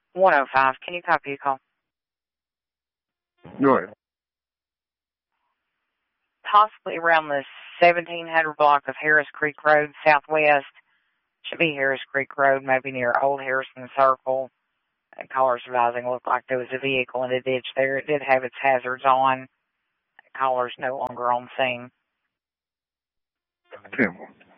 105. Can you copy a call? Go ahead. Possibly around the 1700 block of Harris Creek Road, southwest. Should be Harris Creek Road, maybe near Old Harrison Circle. And caller's advising looked like there was a vehicle in a ditch there. It did have its hazards on. Caller's no longer on scene. 10-1.